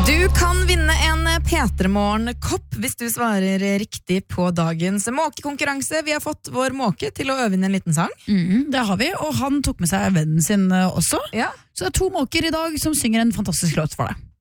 Du kan vinne en P3 Morgen-kopp hvis du svarer riktig på dagens måkekonkurranse. Vi har fått vår måke til å øve inn en liten sang. Det har vi, og han tok med seg vennen sin også. Ja. Så det er 2 måker i dag som synger en fantastisk låt for deg.